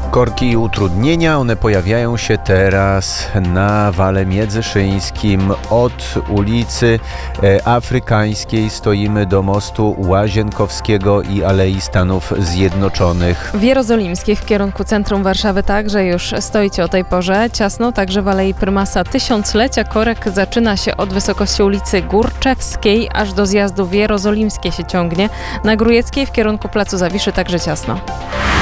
Korki i utrudnienia, one pojawiają się teraz na Wale Międzyszyńskim. Od ulicy Afrykańskiej stoimy do mostu Łazienkowskiego i Alei Stanów Zjednoczonych. W Jerozolimskiej w kierunku centrum Warszawy także już stoicie o tej porze. Ciasno także w Alei Prymasa Tysiąclecia. Korek zaczyna się od wysokości ulicy Górczewskiej, aż do zjazdu w Jerozolimskie się ciągnie. Na Grójeckiej w kierunku Placu Zawiszy także ciasno.